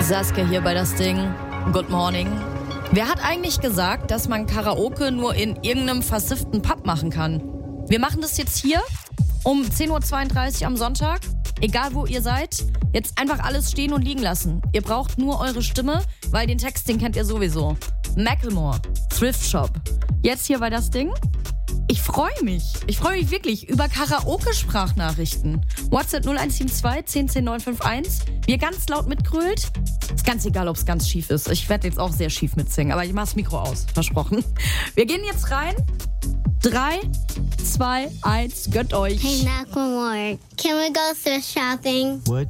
Saskia hier bei das Ding. Good morning. Wer hat eigentlich gesagt, dass man Karaoke nur in irgendeinem versifften Pub machen kann? Wir machen das jetzt hier um 10.32 Uhr am Sonntag. Egal wo ihr seid, jetzt einfach alles stehen und liegen lassen. Ihr braucht nur eure Stimme, weil den Text, den kennt ihr sowieso. Macklemore, Thrift Shop. Jetzt hier bei das Ding. Ich freue mich wirklich über Karaoke-Sprachnachrichten. WhatsApp 0172 10 10 951. Wie ihr ganz laut mitgrölt. Ist ganz egal, ob es ganz schief ist. Ich werde jetzt auch sehr schief mitsingen, aber ich mach das Mikro aus. Versprochen. Wir gehen jetzt rein. 3, 2, 1, gönnt euch. Hey, Macklemore, can we go thrift shopping? What?